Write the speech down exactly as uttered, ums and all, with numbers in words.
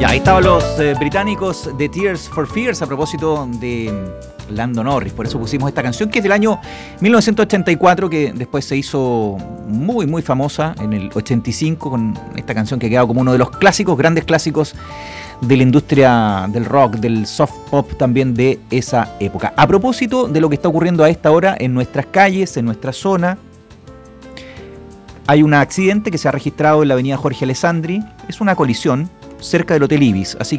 Ya, ahí estaban los eh, británicos de Tears for Fears a propósito de Lando Norris. Por eso pusimos esta canción, que es del año mil novecientos ochenta y cuatro, que después se hizo muy, muy famosa en el ochenta y cinco con esta canción que ha quedado como uno de los clásicos, grandes clásicos de la industria del rock, del soft pop también de esa época. A propósito de lo que está ocurriendo a esta hora en nuestras calles, en nuestra zona, hay un accidente que se ha registrado en la avenida Jorge Alessandri. Es una colisión cerca del Hotel Ibis, así